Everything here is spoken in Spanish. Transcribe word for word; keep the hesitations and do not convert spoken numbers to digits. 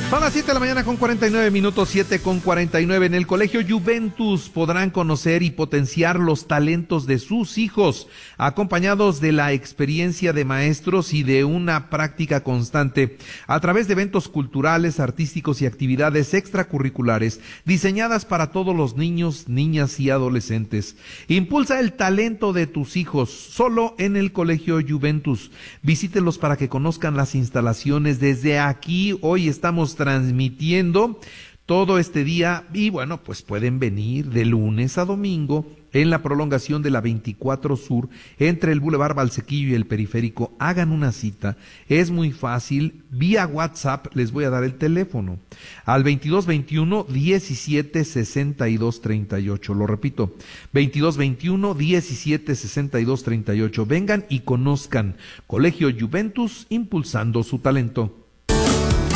Son las siete de la mañana con cuarenta y nueve minutos, siete con cuarenta y nueve. En el Colegio Juventus podrán conocer y potenciar los talentos de sus hijos, acompañados de la experiencia de maestros y de una práctica constante, a través de eventos culturales, artísticos y actividades extracurriculares, diseñadas para todos los niños, niñas y adolescentes. Impulsa el talento de tus hijos, solo en el Colegio Juventus. Visítelos para que conozcan las instalaciones. Desde aquí, hoy estamos transmitiendo todo este día y bueno, pues pueden venir de lunes a domingo en la prolongación de la veinticuatro Sur entre el Boulevard Valsequillo y el Periférico. Hagan una cita, es muy fácil, vía WhatsApp les voy a dar el teléfono al veintidós veintiuno diecisiete sesenta y dos treinta y ocho, lo repito, veintidós veintiuno diecisiete sesenta y dos treinta y ocho. Vengan y conozcan Colegio Juventus, impulsando su talento.